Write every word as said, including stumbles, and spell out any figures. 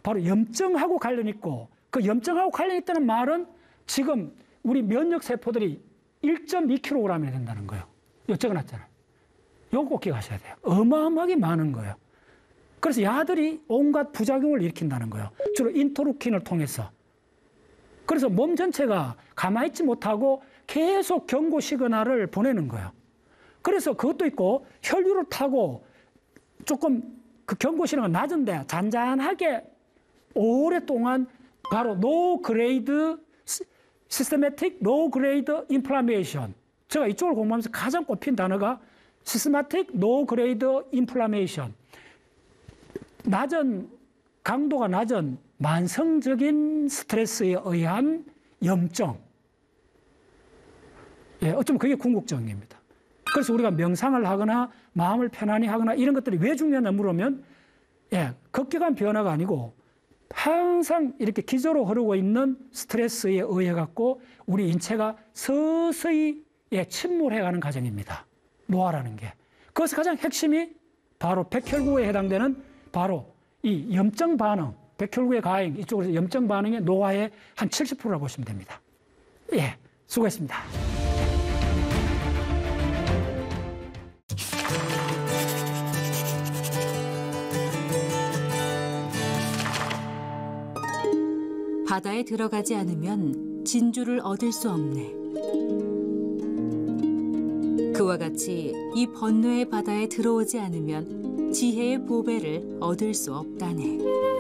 바로 염증하고 관련 있고, 그 염증하고 관련 있다는 말은 지금 우리 면역 세포들이 일 점 이 킬로그램이 된다는 거예요. 이거 적어놨잖아요. 이거 꼭 기억하셔야 돼요. 어마어마하게 많은 거예요. 그래서 야들이 온갖 부작용을 일으킨다는 거예요. 주로 인터루킨을 통해서. 그래서 몸 전체가 가만히 있지 못하고 계속 경고 시그널을 보내는 거예요. 그래서 그것도 있고, 혈류를 타고 조금 그 경고 시그널이 낮은데 잔잔하게 오랫동안 바로 노 그레이드 시스테매틱 노 그레이드 인플라메이션. 제가 이쪽을 공부하면서 가장 꼽힌 단어가 시스테매틱 노 그레이드 인플라메이션. 낮은, 강도가 낮은 만성적인 스트레스에 의한 염증. 예, 어쩌면 그게 궁극적입니다. 그래서 우리가 명상을 하거나 마음을 편안히 하거나 이런 것들이 왜 중요하냐 물으면, 예, 급격한 변화가 아니고 항상 이렇게 기저로 흐르고 있는 스트레스에 의해 갖고 우리 인체가 서서히, 예, 침몰해가는 과정입니다. 노화라는 게. 그것의 가장 핵심이 바로 백혈구에 해당되는 바로 이 염증 반응, 백혈구의 가행, 이쪽으로 염증 반응의 노화의 한 칠십 퍼센트라고 보시면 됩니다. 예, 수고했습니다. 바다에 들어가지 않으면 진주를 얻을 수 없네. 그와 같이 이 번뇌의 바다에 들어오지 않으면 지혜의 보배를 얻을 수 없다네.